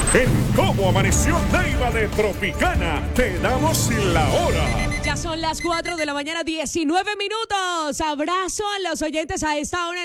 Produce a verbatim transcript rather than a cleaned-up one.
En Cómo Amaneció Neiva de Tropicana, te damos la hora. Ya son las cuatro de la mañana, diecinueve minutos. Abrazo a los oyentes a esta hora